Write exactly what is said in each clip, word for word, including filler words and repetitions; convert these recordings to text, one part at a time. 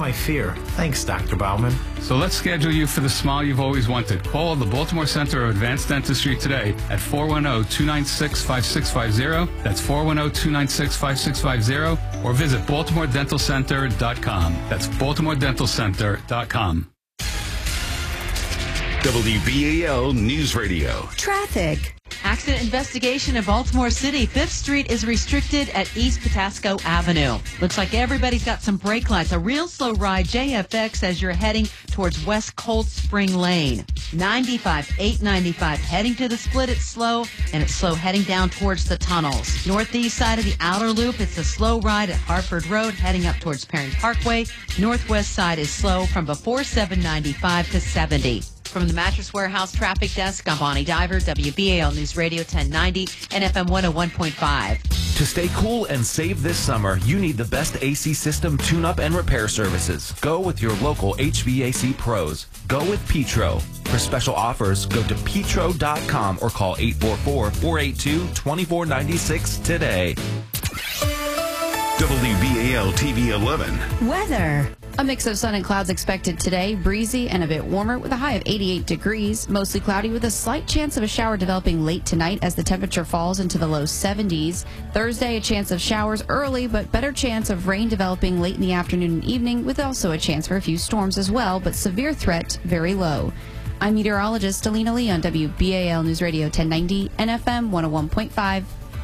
my fear. Thanks, Doctor Bauman. So let's schedule you for the smile you've always wanted. Call the Baltimore Center of Advanced Dentistry today at four one zero, two nine six, five six five zero. That's four one zero, two nine six, five six five zero. Or visit baltimore dental center dot com. That's baltimore dental center dot com. W B A L News Radio. Traffic. Accident investigation in Baltimore City. Fifth Street is restricted at East Patasco Avenue. Looks like everybody's got some brake lights. A real slow ride, J F X, as you're heading towards West Cold Spring Lane. ninety-five, eight ninety-five, heading to the split, it's slow, and it's slow heading down towards the tunnels. Northeast side of the outer loop, it's a slow ride at Hartford Road, heading up towards Perry Parkway. Northwest side is slow from before seven ninety-five to seventy. From the Mattress Warehouse Traffic Desk, I'm Bonnie Diver, W B A L News Radio ten ninety and F M one oh one point five. To stay cool and save this summer, you need the best A C system tune-up and repair services. Go with your local H V A C pros. Go with Petro. For special offers, go to petro dot com or call eight four four, four eight two, two four nine six today. W B A L T V eleven. Weather. A mix of sun and clouds expected today, breezy and a bit warmer with a high of eighty-eight degrees, mostly cloudy with a slight chance of a shower developing late tonight as the temperature falls into the low seventies. Thursday, a chance of showers early, but better chance of rain developing late in the afternoon and evening with also a chance for a few storms as well, but severe threat very low. I'm meteorologist Alina Lee on W B A L News Radio ten ninety and F M one oh one point five.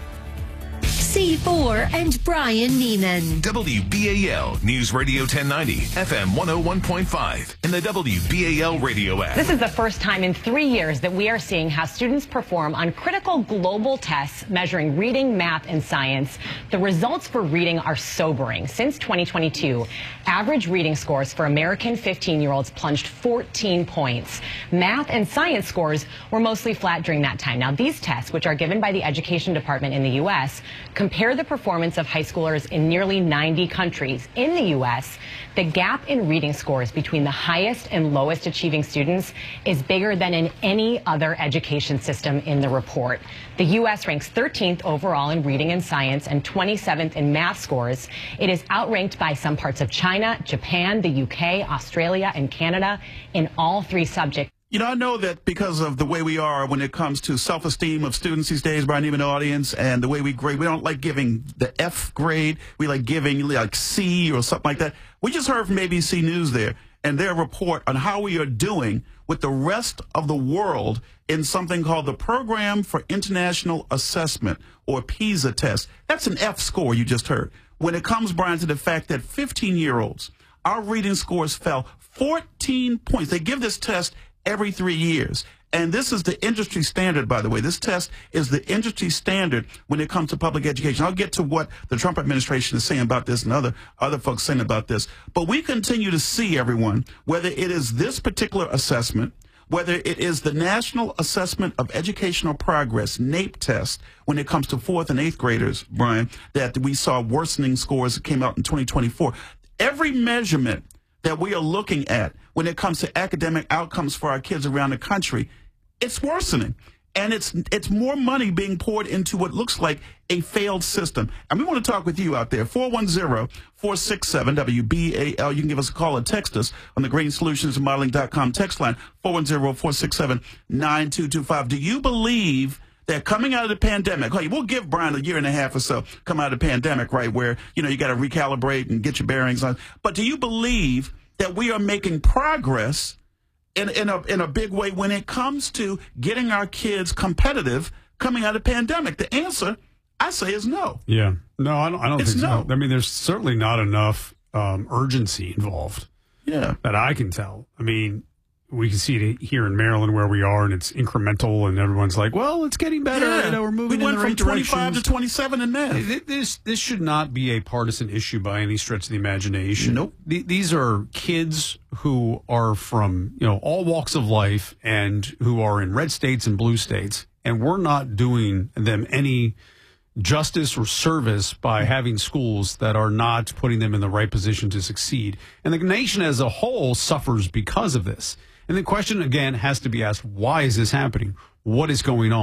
C four and Brian Neiman. W B A L News Radio ten ninety, F M one oh one point five, and the W B A L radio app. This is the first time in three years that we are seeing how students perform on critical global tests measuring reading, math, and science. The results for reading are sobering. Since twenty twenty-two, average reading scores for American fifteen-year-olds plunged fourteen points. Math and science scores were mostly flat during that time. Now, these tests, which are given by the Education Department in the U S, compare the performance of high schoolers in nearly ninety countries. In the U S, the gap in reading scores between the highest and lowest achieving students is bigger than in any other education system in the report. The U S ranks thirteenth overall in reading and science and twenty-seventh in math scores. It is outranked by some parts of China, Japan, the U K, Australia, and Canada in all three subjects. You know, I know that because of the way we are when it comes to self-esteem of students these days, Brian, even the audience, and the way we grade, we don't like giving the F grade. We like giving like C or something like that. We just heard from A B C News there and their report on how we are doing with the rest of the world in something called the Program for International Assessment, or PISA test. That's an F score you just heard. When it comes, Brian, to the fact that fifteen-year-olds, our reading scores fell fourteen points. They give this test every three years. And this is the industry standard, by the way. This test is the industry standard when it comes to public education. I'll get to what the Trump administration is saying about this and other, other folks saying about this. But we continue to see, everyone, whether it is this particular assessment, whether it is the National Assessment of Educational Progress, NAEP test, when it comes to fourth and eighth graders, Brian, that we saw worsening scores that came out in twenty twenty-four. Every measurement that we are looking at when it comes to academic outcomes for our kids around the country, it's worsening. And it's it's more money being poured into what looks like a failed system. And we want to talk with you out there. four one zero, four six seven, W B A L. You can give us a call or text us on the green solutions modeling dot com text line, four one zero, four six seven, nine two two five. Do you believe that coming out of the pandemic, hey, we'll give Brian a year and a half or so, come out of the pandemic, right, where, you know, you got to recalibrate and get your bearings on. But do you believe that we are making progress in, in, a, in a big way when it comes to getting our kids competitive coming out of the pandemic? The answer, I say, is no. Yeah. No, I don't, I don't it's think no. so. I mean, there's certainly not enough um, urgency involved. Yeah. That I can tell. I mean, we can see it here in Maryland where we are, and it's incremental, and everyone's like, well, it's getting better. Yeah. You know, we're moving we in went the right from twenty-five directions. to twenty-seven in math. This, this should not be a partisan issue by any stretch of the imagination. Nope. These are kids who are from, you know, all walks of life and who are in red states and blue states, and we're not doing them any justice or service by having schools that are not putting them in the right position to succeed. And the nation as a whole suffers because of this. And the question, again, has to be asked, why is this happening? What is going on?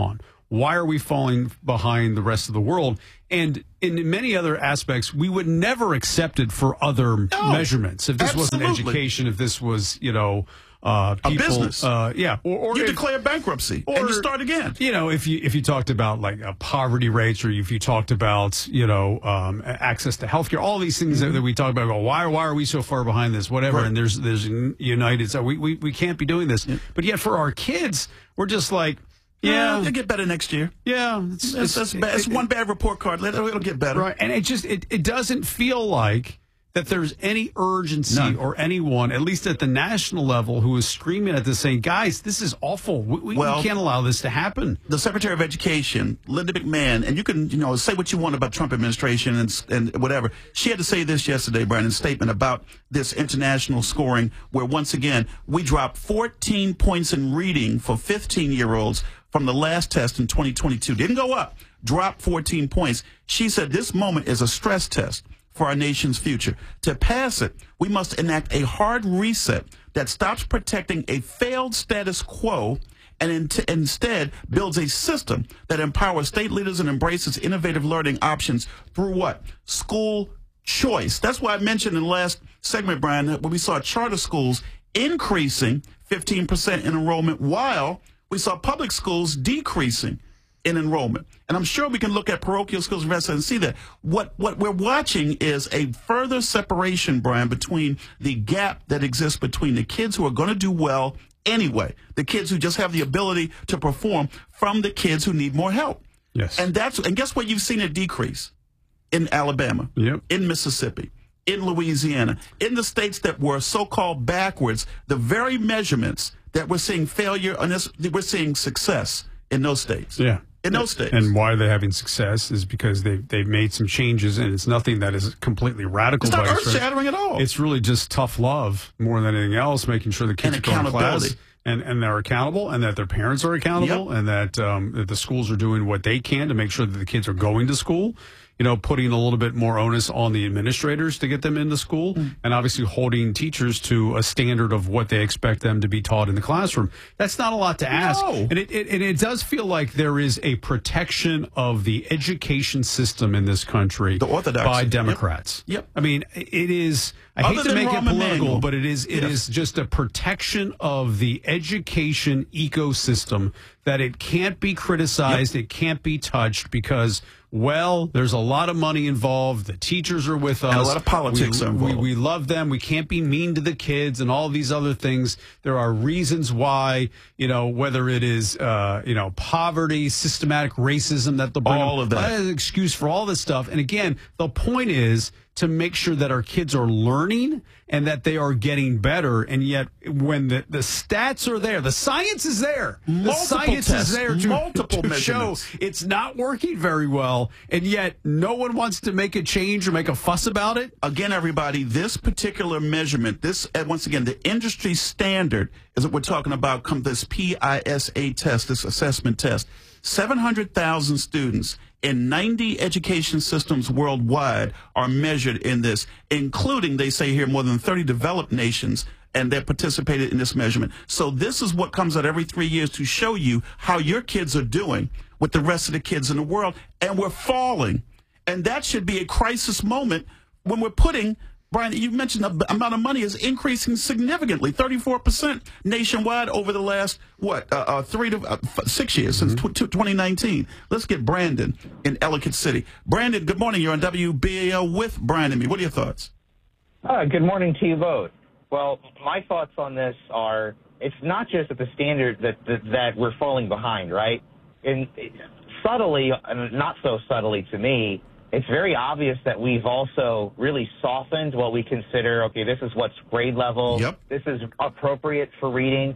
Why are we falling behind the rest of the world? And in many other aspects, we would never accept it for other No, measurements. If this absolutely. wasn't education, if this was, you know, uh, people, A business. Uh, yeah. Or, or You if- declare bankruptcy or, and you start again. You know, if you if you talked about like uh, poverty rates, or if you talked about you know um, access to healthcare, all these things Mm-hmm. that, that we talk about, go why why are we so far behind this? Whatever. Right. And there's there's United, so we we, we can't be doing this. But yet for our kids, we're just like, yeah, It'll get better next year. yeah, it's, It's, it's, bad. It's it- one bad report card. It'll, it'll get better. Right, and it just it, it doesn't feel like that there's any urgency None. or anyone, at least at the national level, who is screaming at this saying, guys, this is awful. We, we, Well- we can't allow this to happen. The Secretary of Education, Linda McMahon, and you can, you know, say what you want about Trump administration and and whatever. She had to say this yesterday, Brian, in a statement about this international scoring, where once again we dropped fourteen points in reading for fifteen-year-olds from the last test in twenty twenty-two. Didn't go up, dropped fourteen points. She said this moment is a stress test for our nation's future. To pass it, we must enact a hard reset that stops protecting a failed status quo and in instead builds a system that empowers state leaders and embraces innovative learning options through what? School choice. That's why I mentioned in the last segment, Brian, that when we saw charter schools increasing fifteen percent in enrollment while we saw public schools decreasing in enrollment. And I'm sure we can look at parochial schools and see that. What what we're watching is a further separation, Brian, between the gap that exists between the kids who are going to do well anyway, the kids who just have the ability to perform, from the kids who need more help. Yes. And that's and guess what? You've seen a decrease in Alabama, Yep. in Mississippi, in Louisiana, in the states that were so-called backwards. The very measurements that we're seeing failure on this, we're seeing success in those states. Yeah. In those states. And why they're having success is because they've, they've made some changes, and it's nothing that is completely radical. It's not by any stretch. earth-shattering at all. It's really just tough love more than anything else, making sure the kids And are going to class accountability. and, and they're accountable, and that their parents are accountable, Yep. and that, um, that the schools are doing what they can to make sure that the kids are going to school. You know, putting a little bit more onus on the administrators to get them into school, Mm. and obviously holding teachers to a standard of what they expect them to be taught in the classroom. That's not a lot to ask. No. And it, it, and it does feel like there is a protection of the education system in this country The orthodoxy. by Yep. Democrats. Yep. I mean, it is, I Other hate to than make Rahm it political, Emanuel. but it is, it Yes. is just a protection of the education ecosystem, that it can't be criticized, it can't be touched, because, well, there's a lot of money involved. The teachers are with us. And a lot of politics we, are we, involved. we love them. We can't be mean to the kids and all these other things. There are reasons why, you know, whether it is, uh, you know, poverty, systematic racism that they'll bring All up. of that. That is an excuse for all this stuff. And again, the point is to make sure that our kids are learning and that they are getting better. And yet, when the, the stats are there, the science is there. Multiple the science tests, is there to, multiple to show measurements. it's not working very well. And yet, no one wants to make a change or make a fuss about it. Again, everybody, this particular measurement, this, and once again, the industry standard is what we're talking about, come this P I S A test, this assessment test. seven hundred thousand students in ninety education systems worldwide are measured in this, including, they say here, more than thirty developed nations, and they're participated in this measurement. So this is what comes out every three years to show you how your kids are doing with the rest of the kids in the world, and we're falling. And that should be a crisis moment when we're putting, Brian, you mentioned the amount of money is increasing significantly, thirty-four percent nationwide over the last, what, uh, uh, three to uh, f- six years, since tw- twenty nineteen. Let's get Brandon in Ellicott City. Brandon, good morning. You're on W B A L with Brian and me. What are your thoughts? Uh, good morning to you both. Well, my thoughts on this are, it's not just that the standard that, that, that we're falling behind, right? And subtly, and not so subtly to me, it's very obvious that we've also really softened what we consider, okay, this is what's grade level. Yep. This is appropriate for reading.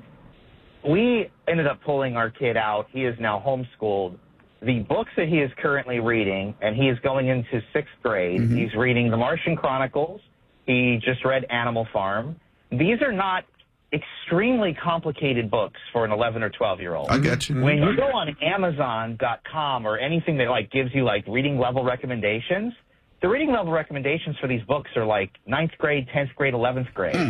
We ended up pulling our kid out. He is now homeschooled. The books that he is currently reading, and he is going into sixth grade, Mm-hmm. he's reading The Martian Chronicles. He just read Animal Farm. These are not extremely complicated books for an eleven or twelve year old. I got you. When you go on Amazon dot com or anything that like gives you like reading level recommendations, the reading level recommendations for these books are like ninth grade, tenth grade, eleventh grade. Mm,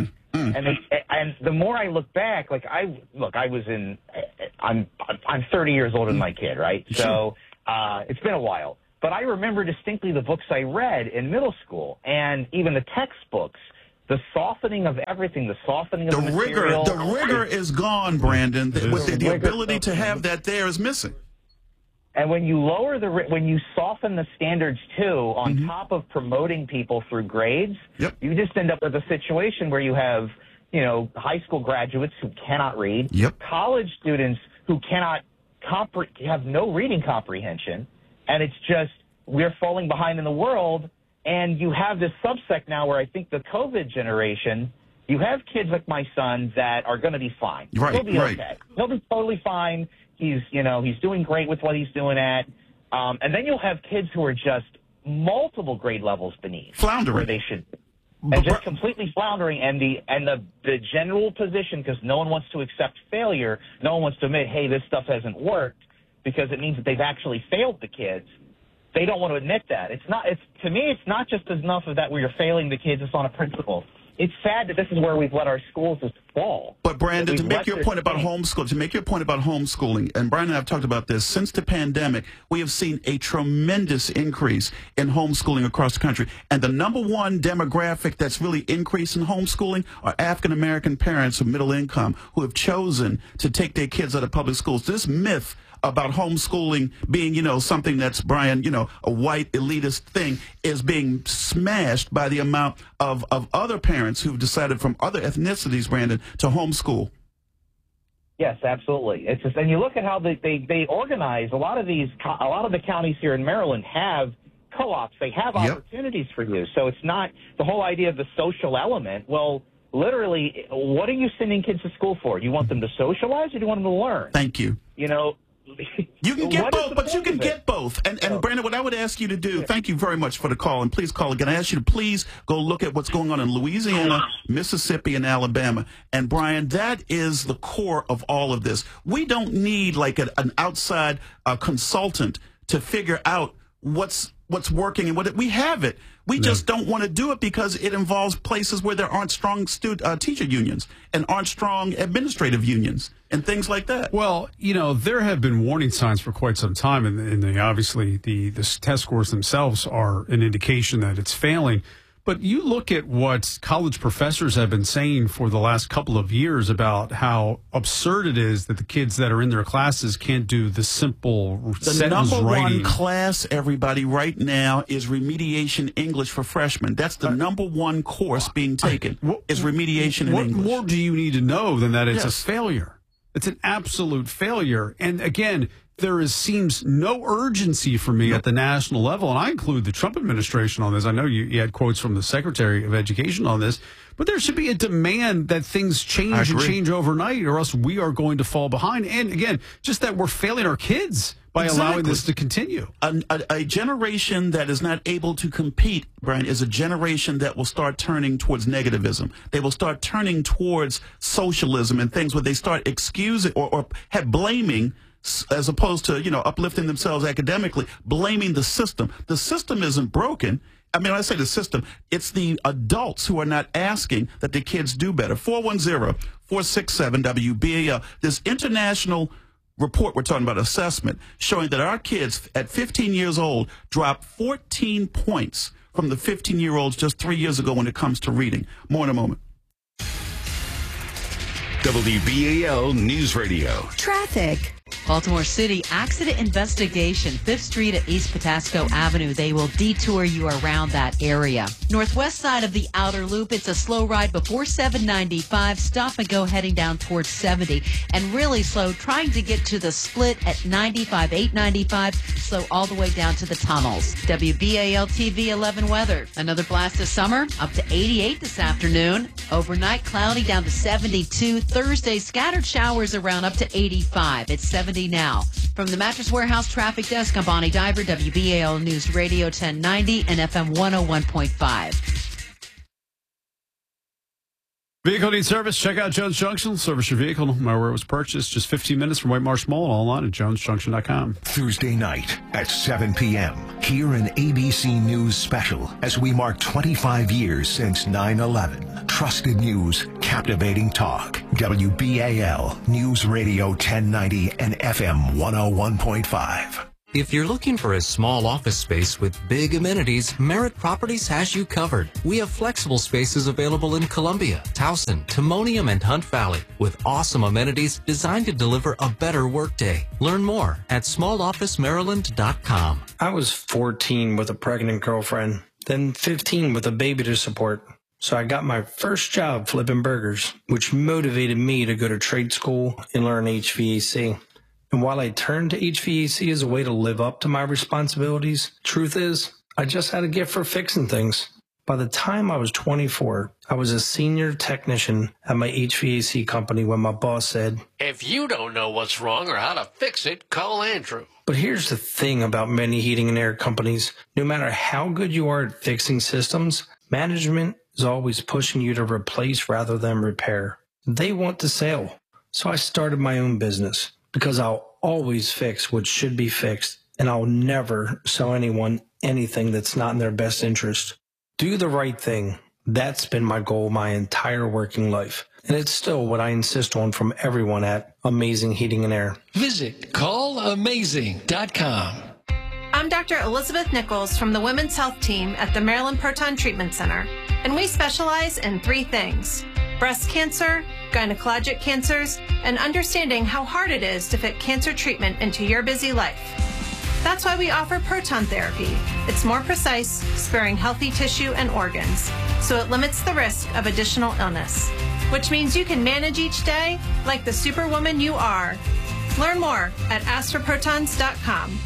Mm. And it's, and the more I look back, like I look, I was in, I'm I'm thirty years older than my kid, right? So uh, it's been a while. But I remember distinctly the books I read in middle school, and even the textbooks. The softening of everything, the softening of the, the rigor. material. The rigor is gone, Brandon. The, with the, the ability to have that there is missing. And when you lower the, when you soften the standards too, on mm-hmm. top of promoting people through grades, yep. you just end up with a situation where you have, you know, high school graduates who cannot read, yep. college students who cannot compre- have no reading comprehension, and it's just we're falling behind in the world. And you have this subsect now where I think the COVID generation, you have kids like my son that are going to be fine. Right, He'll be right. okay. He'll be totally fine. He's, you know, he's doing great with what he's doing at. Um, and then you'll have kids who are just multiple grade levels beneath. Floundering. Where they should be. And just completely floundering. And the, and the, the general position, because no one wants to accept failure, no one wants to admit, hey, this stuff hasn't worked, because it means that they've actually failed the kids. They don't want to admit that. It's not. It's to me. It's not just enough of that where you're failing the kids. It's on a principle. It's sad that this is where we've let our schools just fall. But Brandon, to make your point about homeschooling, to make your point about homeschooling, and Brian and I have talked about this since the pandemic, we have seen a tremendous increase in homeschooling across the country. And the number one demographic that's really increasing homeschooling are African American parents of middle income who have chosen to take their kids out of public schools. This myth about homeschooling being, you know, something that's, Brian, you know, a white elitist thing is being smashed by the amount of, of other parents who've decided from other ethnicities, Brandon, to homeschool. Yes, absolutely. It's just, and you look at how they, they, they organize. A lot of these, a lot of the counties here in Maryland have co-ops. They have Yep. opportunities for you. So it's not the whole idea of the social element. Well, literally, what are you sending kids to school for? Do you want them to socialize or do you want them to learn? Thank you. You know, You can get What both, but you can of it? get both. And, and Brandon, what I would ask you to do, thank you very much for the call, and please call again. I ask you to please go look at what's going on in Louisiana, Mississippi, and Alabama. And Brian, that is the core of all of this. We don't need like a, an outside uh, consultant to figure out what's what's working and what it, we have it. We just don't want to do it because it involves places where there aren't strong stud, uh, teacher unions and aren't strong administrative unions and things like that. Well, you know, there have been warning signs for quite some time, and, and they, obviously the, the test scores themselves are an indication that it's failing. But you look at what college professors have been saying for the last couple of years about how absurd it is that the kids that are in their classes can't do the simple The sentence number writing. one class, everybody, right now is remediation English for freshmen. That's the uh, number one course being taken I, what, is remediation in what English. What more do you need to know than that it's yes. a failure? It's an absolute failure. And again, there is seems no urgency for me nope. at the national level, and I include the Trump administration on this. I know you, you had quotes from the Secretary of Education on this, but there should be a demand that things change and change overnight, or else we are going to fall behind. And again, just that we're failing our kids by exactly. allowing this to continue. A, a, a generation that is not able to compete, Brian, is a generation that will start turning towards negativism. They will start turning towards socialism and things where they start excusing or, or have blaming, as opposed to, you know, uplifting themselves academically, blaming the system. The system isn't broken. I mean, when I say the system, it's the adults who are not asking that the kids do better. four one zero, four six seven, W B A L. This international report we're talking about, assessment, showing that our kids at fifteen years old dropped fourteen points from the fifteen-year-olds just three years ago when it comes to reading. More in a moment. W B A L News Radio. Traffic. Baltimore City accident investigation, Fifth Street at East Patasco Avenue. They will detour you around that area. Northwest side of the outer loop, it's a slow ride before seven ninety-five. Stop and go heading down towards seventy. And really slow trying to get to the split at ninety-five, eight ninety-five. Slow all the way down to the tunnels. W B A L T V eleven weather. Another blast of summer, up to eighty-eight this afternoon. Overnight cloudy down to seventy-two. Thursday, scattered showers around up to eighty-five. It's seventy now. From the Mattress Warehouse Traffic Desk, I'm Bonnie Diver, W B A L News Radio ten ninety and F M one oh one point five. Vehicle needs service? Check out Jones Junction. Service your vehicle no matter where it was purchased. Just fifteen minutes from White Marsh Mall and online at jones junction dot com. Thursday night at seven p.m. Hear an A B C News special as we mark twenty-five years since nine eleven. Trusted news, captivating talk. W B A L News Radio ten ninety and F M one oh one point five. If you're looking for a small office space with big amenities, Merritt Properties has you covered. We have flexible spaces available in Columbia, Towson, Timonium, and Hunt Valley with awesome amenities designed to deliver a better workday. Learn more at small office maryland dot com. I was fourteen with a pregnant girlfriend, then fifteen with a baby to support. So I got my first job flipping burgers, which motivated me to go to trade school and learn H V A C. And while I turned to H V A C as a way to live up to my responsibilities, truth is, I just had a gift for fixing things. By the time I was twenty-four, I was a senior technician at my H V A C company when my boss said, "If you don't know what's wrong or how to fix it, call Andrew." But here's the thing about many heating and air companies. No matter how good you are at fixing systems, management is always pushing you to replace rather than repair. They want to sell. So I started my own business because I'll always fix what should be fixed, and I'll never sell anyone anything that's not in their best interest. Do the right thing. That's been my goal my entire working life. And it's still what I insist on from everyone at Amazing Heating and Air. Visit call amazing dot com. I'm Doctor Elizabeth Nichols from the Women's Health Team at the Maryland Proton Treatment Center, and we specialize in three things: breast cancer, gynecologic cancers, and understanding how hard it is to fit cancer treatment into your busy life. That's why we offer proton therapy. It's more precise, sparing healthy tissue and organs, so it limits the risk of additional illness, which means you can manage each day like the superwoman you are. Learn more at astra protons dot com.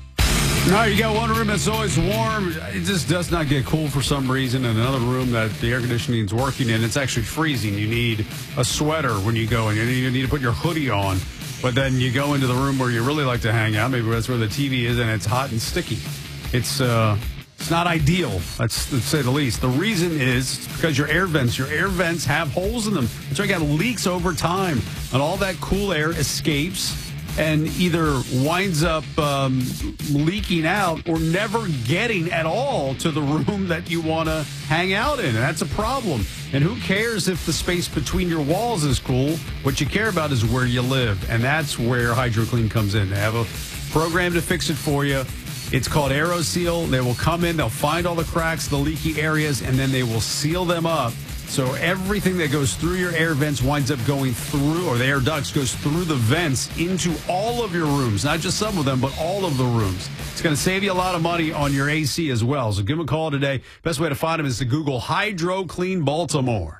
No, you got one room that's always warm. It just does not get cool for some reason. And another room that the air conditioning is working in, it's actually freezing. You need a sweater when you go in. You need to put your hoodie on. But then you go into the room where you really like to hang out. Maybe that's where the T V is, and it's hot and sticky. It's uh, it's not ideal, let's, let's say the least. The reason is because your air vents, your air vents have holes in them. That's why you got leaks over time. And all that cool air escapes and either winds up um, leaking out or never getting at all to the room that you want to hang out in. And that's a problem. And who cares if the space between your walls is cool? What you care about is where you live. And that's where HydroClean comes in. They have a program to fix it for you. It's called AeroSeal. They will come in, they'll find all the cracks, the leaky areas, and then they will seal them up. So everything that goes through your air vents winds up going through, or the air ducts goes through the vents into all of your rooms, not just some of them, but all of the rooms. It's going to save you a lot of money on your A C as well. So give them a call today. Best way to find them is to Google HydroClean Baltimore.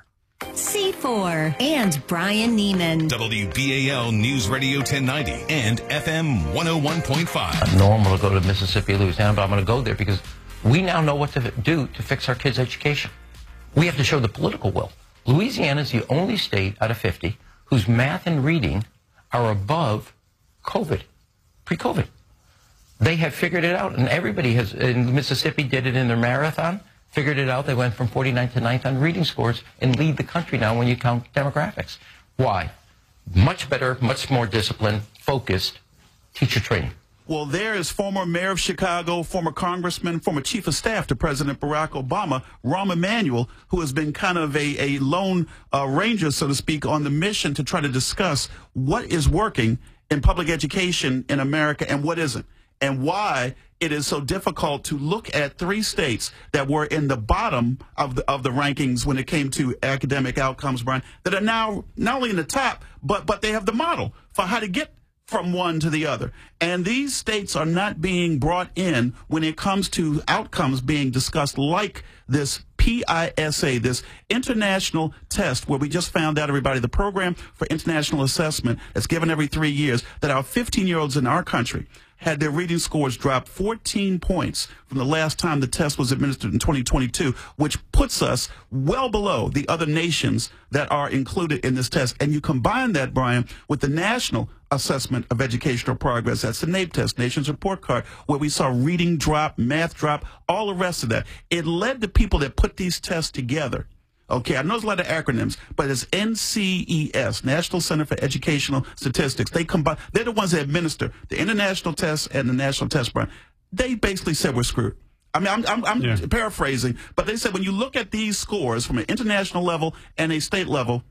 C four and Brian Neiman. W B A L News Radio ten ninety and F M one oh one point five. Normal to go to Mississippi, Louisiana, but I'm going to go there because we now know what to do to fix our kids' education. We have to show the political will. Louisiana is the only state out of fifty whose math and reading are above COVID, pre-COVID. They have figured it out, and everybody has, in Mississippi did it in their marathon, figured it out. They went from forty-ninth to ninth on reading scores and lead the country now when you count demographics. Why? Much better, much more disciplined, focused teacher training. Well, there is former mayor of Chicago, former congressman, former chief of staff to President Barack Obama, Rahm Emanuel, who has been kind of a, a lone uh, ranger, so to speak, on the mission to try to discuss what is working in public education in America and what isn't, and why it is so difficult to look at three states that were in the bottom of the of the rankings when it came to academic outcomes, Brian, that are now not only in the top, but but they have the model for how to get from one to the other. And these states are not being brought in when it comes to outcomes being discussed, like this P I S A, this international test where we just found out, everybody, the program for international assessment that's given every three years, that our fifteen-year-olds in our country had their reading scores drop fourteen points from the last time the test was administered in twenty twenty-two, which puts us well below the other nations that are included in this test. And you combine that, Brian, with the National Assessment of Educational Progress. That's the NAEP test, Nation's Report Card, where we saw reading drop, math drop, all the rest of that. It led to people that put these tests together. Okay, I know there's a lot of acronyms, but it's N C E S, National Center for Educational Statistics. They combine, they're the ones that administer the international tests and the national test, Brian. They basically said we're screwed. I mean, I'm, I'm, I'm yeah. paraphrasing, but they said when you look at these scores from an international level and a state level,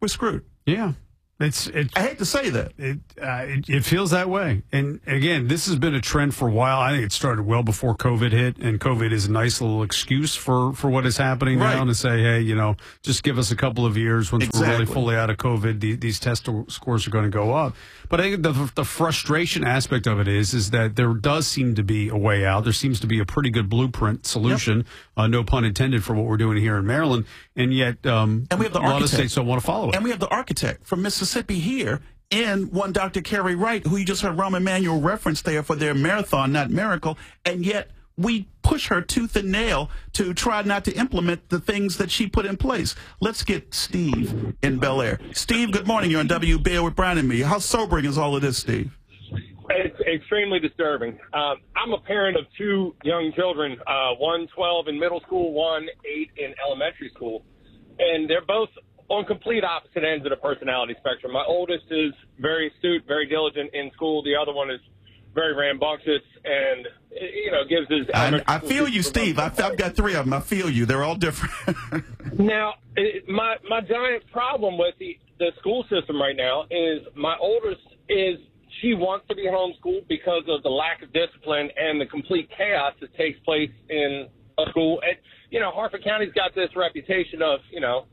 we're screwed. Yeah. It's, it's, I hate to say that. It, uh, it it feels that way. And again, this has been a trend for a while. I think it started well before COVID hit, and COVID is a nice little excuse for, for what is happening Right. now, to say, hey, you know, just give us a couple of years once we're really Exactly. fully out of COVID. The, these test scores are going to go up. But I think the, the frustration aspect of it is, is that there does seem to be a way out. There seems to be a pretty good blueprint solution, yep. uh, no pun intended, for what we're doing here in Maryland. And yet, um, and we have the a lot of architect. states don't want to follow it. And we have the architect from Mississippi here, and one Doctor Carrie Wright, who you just heard Rahm Emanuel reference there for their marathon, not miracle, and yet we push her tooth and nail to try not to implement the things that she put in place. Let's get Steve in Bel Air. Steve, good morning. You're on W B A with Brian and me. How sobering is all of this, Steve? It's extremely disturbing. Um, I'm a parent of two young children, uh, one twelve in middle school, one eight in elementary school, and they're both on complete opposite ends of the personality spectrum. My oldest is very astute, very diligent in school. The other one is very rambunctious and, you know, gives his... I, I feel you, Steve. I've, I've got three of them. I feel you. They're all different. Now, it, my my giant problem with the, the school system right now is my oldest is... She wants to be homeschooled because of the lack of discipline and the complete chaos that takes place in a school. And, you know, Harford County's got this reputation of, you know,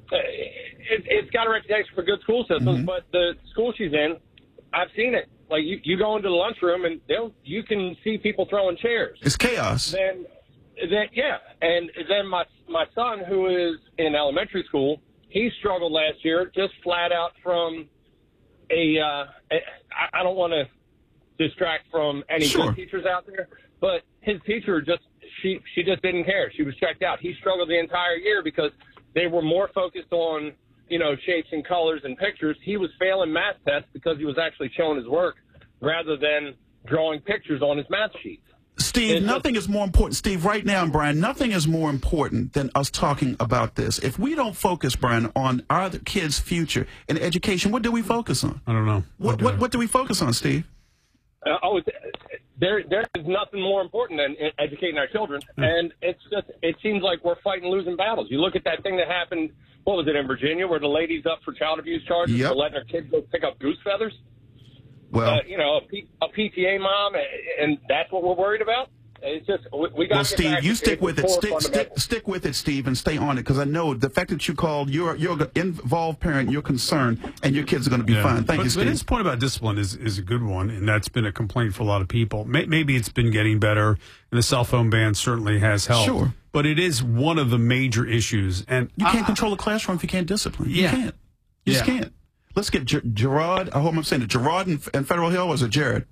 it, it's got a reputation for good school systems, mm-hmm. but the school she's in, I've seen it. Like, you, you go into the lunchroom and they'll, you can see people throwing chairs. It's chaos. Then, then yeah. And then my, my son, who is in elementary school, he struggled last year just flat out from a, uh, a I, I don't want to distract from any sure. good teachers out there, but his teacher just, she, she just didn't care. She was checked out. He struggled the entire year because they were more focused on, you know, shapes and colors and pictures. He was failing math tests because he was actually showing his work rather than drawing pictures on his math sheets. Steve, it's nothing just, is more important. Steve, right now, and Brian, nothing is more important than us talking about this. If we don't focus, Brian, on our kids' future and education, what do we focus on? I don't know. What what, what do we focus on, Steve? Uh, oh, there there is nothing more important than educating our children, mm. and it's just it seems like we're fighting losing battles. You look at that thing that happened. What was it in Virginia, where the lady's up for child abuse charges yep. for letting her kids go pick up goose feathers? Well, uh, you know, a, P, a P T A mom, and that's what we're worried about. It's just we, we got. Well, Steve, you stick with it. Stick, stick, stick with it, Steve, and stay on it, because I know the fact that you called, you're you're an involved parent, you're concerned, and your kids are going to be yeah. fine. Thank but, you, Steve. But his point about discipline is is a good one, and that's been a complaint for a lot of people. Maybe it's been getting better, and the cell phone ban certainly has helped. Sure, but it is one of the major issues, and you can't I, control a classroom if you can't discipline. You yeah. can't. You just yeah. can't. Let's get Ger- Gerard. I hope I'm saying it. Gerard and, and Federal Hill, or is it Jared?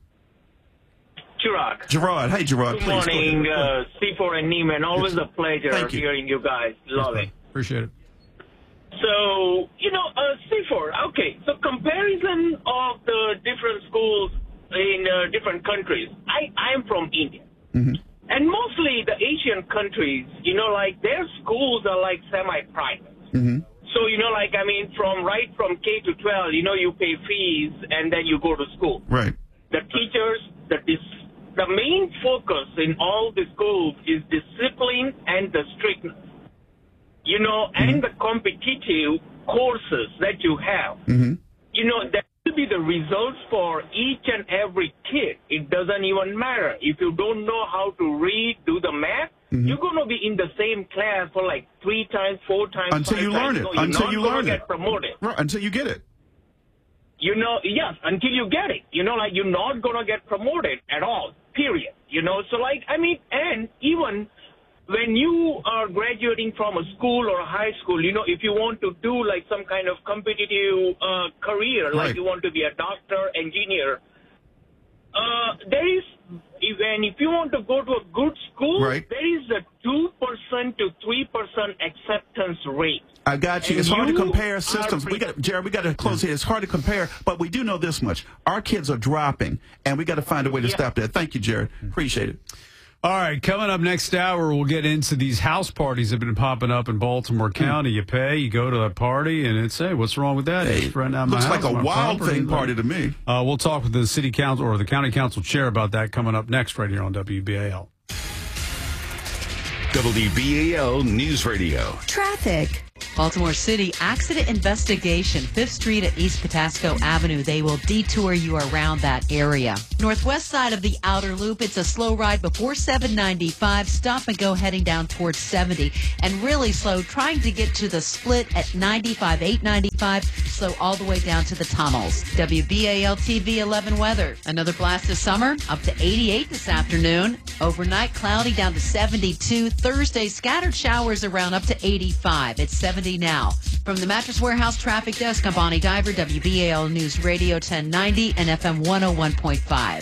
Gerard. Gerard. Hey, Gerard. Good please, morning, uh, C four and Neiman. Always yes. a pleasure Thank you. hearing you guys. Love yes, it. Appreciate it. So, you know, uh, C four, okay, so comparison of the different schools in uh, different countries. I, I'm from India. Mm-hmm. And mostly the Asian countries, you know, like their schools are like semi-private. Mm-hmm. So, you know, like, I mean, from right from K to twelve, you know, you pay fees and then you go to school. Right. The teachers, the dis- the main focus in all the schools is discipline and the strictness. You know, mm-hmm. and the competitive courses that you have. Mm-hmm. You know, that will be the results for each and every kid. It doesn't even matter. If you don't know how to read, do the math, mm-hmm. you're going to be in the same class for like three times, four times, until five you times. learn it. So you're until not you gonna learn get it. promoted. Right. Until you get it. You know, yes, until you get it. You know, like you're not going to get promoted at all, period. You know, so like, I mean, and even when you are graduating from a school or a high school, you know, if you want to do like some kind of competitive uh, career, right. like you want to be a doctor, engineer, uh, there is, and if you want to go to a good school, right. there is a two percent to three percent acceptance rate. I got you. And It's hard you to compare systems. We got, Jared, we got to close here. It's hard to compare, but we do know this much. Our kids are dropping, and we got to find a way to yeah. stop that. Thank you, Jared. Appreciate it. All right, coming up next hour, we'll get into these house parties that have been popping up in Baltimore County. You pay, you go to a party, and it's, hey, what's wrong with that? Hey, it's right now my looks house, like a my wild property. thing party to me. Uh, we'll talk with the city council or the county council chair about that coming up next right here on W B A L. W B A L News Radio. Traffic. Baltimore City accident investigation, fifth Street at East Patapsco Avenue. They will detour you around that area. Northwest side of the outer loop, it's a slow ride before seven ninety-five. Stop and go heading down towards seventy. And really slow trying to get to the split at ninety-five, eight ninety-five. Slow all the way down to the tunnels. W B A L T V eleven weather. Another blast this summer, up to eighty-eight this afternoon. Overnight, cloudy down to seventy-two. Thursday, scattered showers around up to eighty-five. It's seventy now. From the Mattress Warehouse Traffic Desk, I'm Bonnie Diver, W B A L News Radio ten ninety and F M one oh one point five.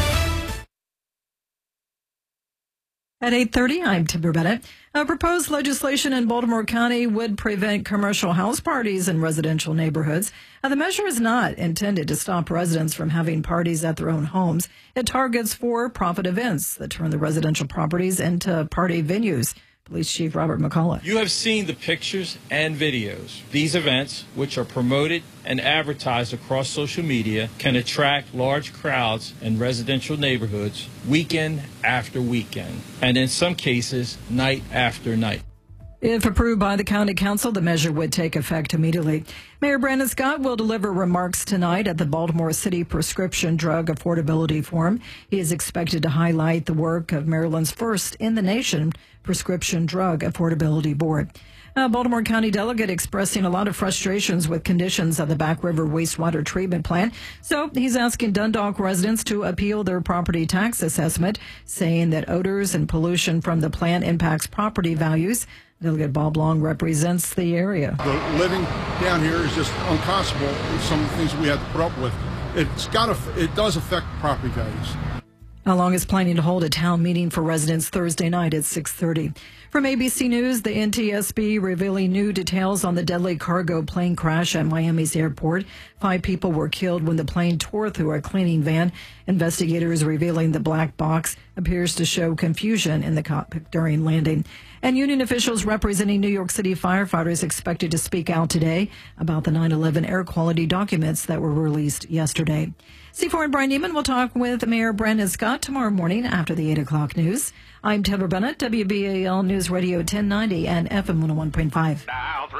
At eight thirty, I'm Timber Bennett. A proposed legislation in Baltimore County would prevent commercial house parties in residential neighborhoods. Now, the measure is not intended to stop residents from having parties at their own homes. It targets for-profit events that turn the residential properties into party venues. Police Chief Robert McCullough. You have seen the pictures and videos. These events, which are promoted and advertised across social media, can attract large crowds in residential neighborhoods weekend after weekend, and in some cases, night after night. If approved by the County Council, the measure would take effect immediately. Mayor Brandon Scott will deliver remarks tonight at the Baltimore City Prescription Drug Affordability Forum. He is expected to highlight the work of Maryland's first in the nation Prescription Drug Affordability Board. A Baltimore County delegate expressing a lot of frustrations with conditions of the Back River wastewater treatment plant. So he's asking Dundalk residents to appeal their property tax assessment, saying that odors and pollution from the plant impacts property values. Delegate Bob Long represents the area. The living down here is just unconscionable. Some of the things we have to put up with. It's got to, it does affect property values. Long is planning to hold a town meeting for residents Thursday night at six thirty. From A B C News, the N T S B revealing new details on the deadly cargo plane crash at Miami's airport. Five people were killed when the plane tore through a cleaning van. Investigators revealing the black box appears to show confusion in the cockpit during landing. And union officials representing New York City firefighters expected to speak out today about the nine eleven air quality documents that were released yesterday. C four and Brian Neiman will talk with Mayor Brandon Scott tomorrow morning after the eight o'clock news. I'm Timber Bennett, W B A L News Radio ten ninety and F M one oh one point five.